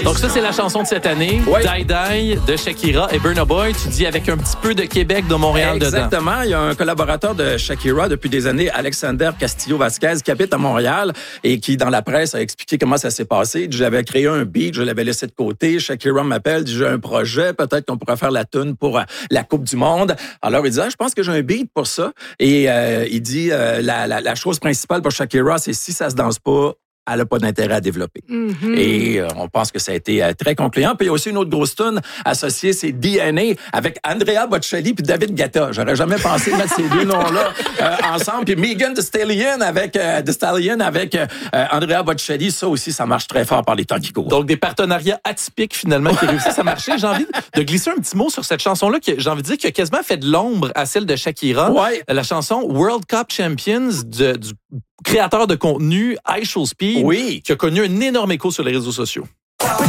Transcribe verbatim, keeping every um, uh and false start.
Donc ça, c'est la chanson de cette année. Oui. Die Die de Shakira et Burna Boy. Tu dis avec un petit peu de Québec, de Montréal dedans. Exactement. Il y a un collaborateur de Shakira depuis des années, Alexander Castillo-Vasquez, qui habite à Montréal et qui, dans la presse, a expliqué comment ça s'est passé. J'avais créé un beat, je l'avais laissé de côté. Shakira m'appelle, dit j'ai un projet, peut-être qu'on pourrait faire la tune pour euh, la Coupe du Monde. Alors il dit ah, je pense que j'ai un beat pour ça. Et euh, il dit euh, la, la, la chose principale pour Shakira, c'est si ça se danse pas, elle n'a pas d'intérêt à développer. Mm-hmm. Et euh, on pense que ça a été euh, très concluant. Puis il y a aussi une autre grosse tune associée, c'est D N A avec Andrea Bocelli puis David Guetta. J'aurais jamais pensé mettre ces deux noms-là euh, ensemble. Puis Megan Thee Stallion avec euh, Thee Stallion avec euh, Andrea Bocelli, ça aussi, ça marche très fort par les temps qui courent. Donc des partenariats atypiques finalement qui réussissent à marcher. J'ai envie de glisser un petit mot sur cette chanson-là que j'ai envie de dire qui a quasiment fait de l'ombre à celle de Shakira. Ouais. La chanson World Cup Champions de, du créateur de contenu iShowSpeed, oui. qui a connu un énorme écho sur les réseaux sociaux.